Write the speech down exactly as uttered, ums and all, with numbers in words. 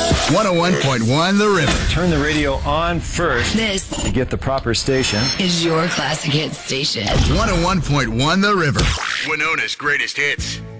one oh one point one The River. Turn the radio on first This to get the proper station. is your classic hit station. one oh one point one The River. Winona's greatest hits.